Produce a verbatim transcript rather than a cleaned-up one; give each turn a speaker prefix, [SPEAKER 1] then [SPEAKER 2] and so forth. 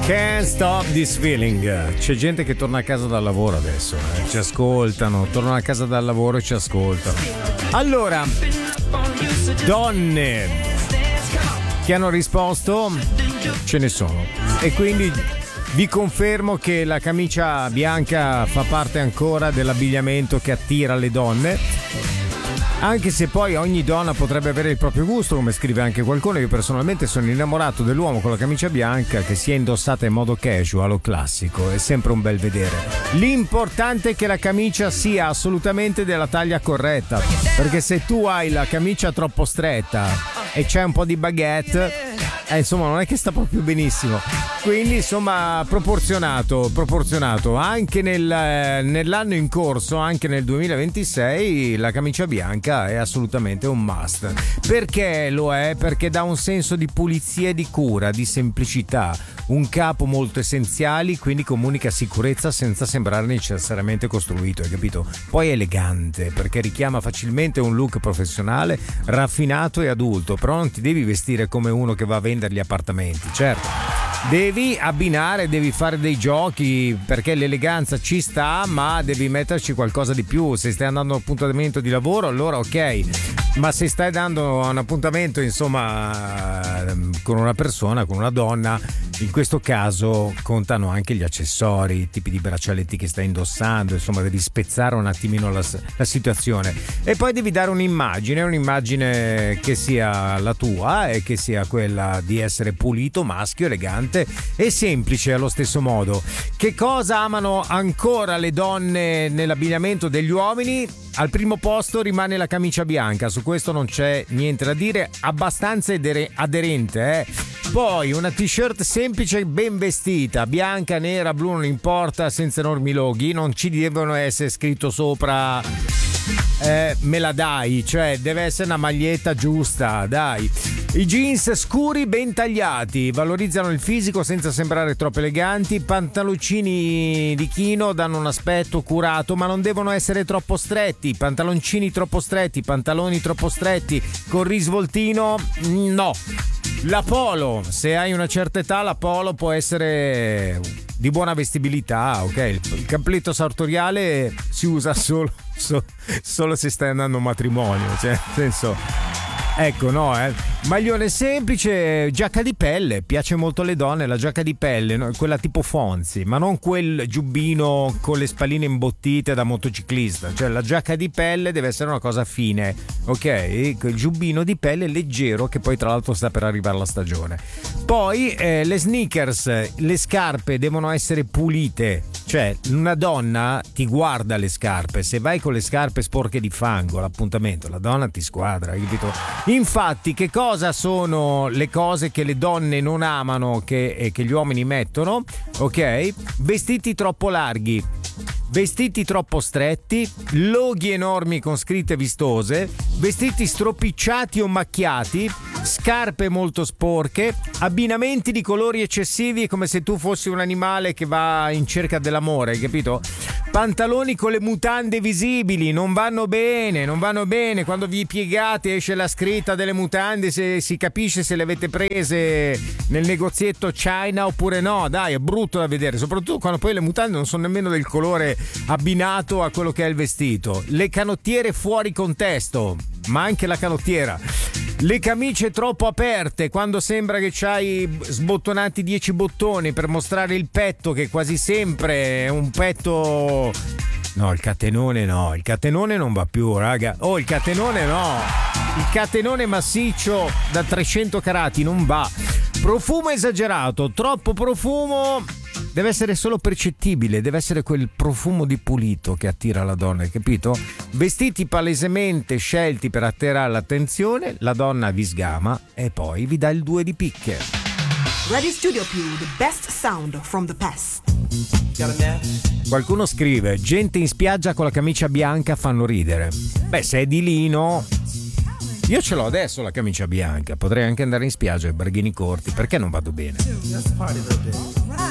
[SPEAKER 1] Can't stop this feeling. C'è gente che torna a casa dal lavoro adesso, eh. Ci ascoltano, tornano a casa dal lavoro e ci ascoltano. Allora, donne che hanno risposto ce ne sono, e quindi vi confermo che la camicia bianca fa parte ancora dell'abbigliamento che attira le donne. Anche se poi ogni donna potrebbe avere il proprio gusto, come scrive anche qualcuno. Io personalmente sono innamorato dell'uomo con la camicia bianca, che sia indossata in modo casual o classico, è sempre un bel vedere. L'importante è che la camicia sia assolutamente della taglia corretta, perché se tu hai la camicia troppo stretta e c'è un po' di baguette, eh, insomma non è che sta proprio benissimo. Quindi insomma proporzionato, proporzionato. Anche nel, nell'anno in corso, anche nel duemilaventisei, la camicia bianca è assolutamente un must. Perché lo è? Perché dà un senso di pulizia e di cura, di semplicità, un capo molto essenziali, quindi comunica sicurezza senza sembrare necessariamente costruito, hai capito? Poi è elegante, perché richiama facilmente un look professionale, raffinato e adulto, però non ti devi vestire come uno che va a vendere gli appartamenti, certo. Devi abbinare, devi fare dei giochi, perché l'eleganza ci sta, ma devi metterci qualcosa di più. Se stai andando a un appuntamento di lavoro, allora ok, ma se stai dando un appuntamento insomma con una persona, con una donna, in questo caso contano anche gli accessori, i tipi di braccialetti che stai indossando, insomma devi spezzare un attimino la, la situazione, e poi devi dare un'immagine, un'immagine che sia la tua e che sia quella di essere pulito, maschio, elegante e semplice allo stesso modo. Che cosa amano ancora le donne nell'abbigliamento degli uomini? Al primo posto rimane la camicia bianca, su questo non c'è niente da dire, abbastanza aderente, eh. Poi una t-shirt semplice ben vestita, bianca, nera, blu, non importa, senza enormi loghi, non ci devono essere scritto sopra eh, me la dai, cioè deve essere una maglietta giusta, dai. I jeans scuri ben tagliati valorizzano il fisico senza sembrare troppo eleganti. Pantaloncini di chino danno un aspetto curato, ma non devono essere troppo stretti. Pantaloncini troppo stretti, pantaloni troppo stretti con risvoltino, no. La polo, se hai una certa età, la polo può essere di buona vestibilità, ok? Il cappelletto sartoriale si usa solo, solo, solo se stai andando a un matrimonio, cioè nel senso. Ecco, no, eh. Maglione semplice, giacca di pelle, piace molto alle donne la giacca di pelle, no? Quella tipo Fonzi, ma non quel giubbino con le spalline imbottite da motociclista, cioè la giacca di pelle deve essere una cosa fine, ok? Quel giubbino di pelle leggero, che poi tra l'altro sta per arrivare la stagione. Poi eh, le sneakers, le scarpe devono essere pulite, cioè una donna ti guarda le scarpe, se vai con le scarpe sporche di fango all'appuntamento, la donna ti squadra, hai capito? Infatti, che cosa sono le cose che le donne non amano che, e che gli uomini mettono? Ok? Vestiti troppo larghi, vestiti troppo stretti, loghi enormi con scritte vistose, vestiti stropicciati o macchiati, scarpe molto sporche, abbinamenti di colori eccessivi come se tu fossi un animale che va in cerca dell'amore, hai capito? Pantaloni con le mutande visibili non vanno bene, non vanno bene. Quando vi piegate esce la scritta delle mutande, se si capisce se le avete prese nel negozietto China oppure no. Dai, è brutto da vedere, soprattutto quando poi le mutande non sono nemmeno del colore abbinato a quello che è il vestito. Le canottiere fuori contesto, ma anche la canottiera. Le camicie troppo aperte, quando sembra che c'hai sbottonati dieci bottoni per mostrare il petto, che quasi sempre è un petto. No, il catenone no, il catenone non va più, raga. Oh, il catenone no. Il catenone massiccio da trecento carati non va. Profumo esagerato, troppo profumo. Deve essere solo percettibile, deve essere quel profumo di pulito che attira la donna, hai capito? Vestiti palesemente scelti per attirare l'attenzione, la donna vi sgama e poi vi dà il due di picche.
[SPEAKER 2] Radio Studio Più, the best sound from the past.
[SPEAKER 1] Qualcuno scrive: gente in spiaggia con la camicia bianca fanno ridere. Beh, se è di lino. Io ce l'ho adesso la camicia bianca, potrei anche andare in spiaggia ai barghini corti, perché non vado bene?